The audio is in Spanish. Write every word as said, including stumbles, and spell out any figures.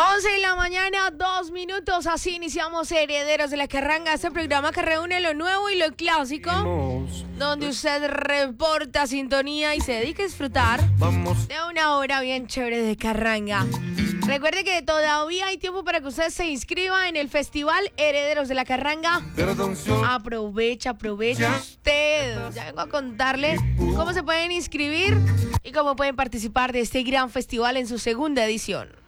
once de la mañana, dos minutos, así iniciamos Herederos de la Carranga, este programa que reúne lo nuevo y lo clásico, donde usted reporta sintonía y se dedica a disfrutar de una hora bien chévere de carranga. Recuerde que todavía hay tiempo para que usted se inscriba en el Festival Herederos de la Carranga. Aprovecha, aprovecha usted. Ya vengo a contarle cómo se pueden inscribir y cómo pueden participar de este gran festival en su segunda edición.